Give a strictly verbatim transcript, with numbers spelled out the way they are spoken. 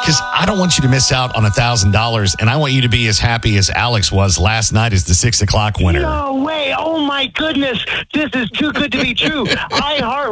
Because I don't want you to miss out on one thousand dollars, and I want you to be as happy as Alex was last night as the six o'clock winner. No way. Oh, my goodness. This is too good to be true. I heart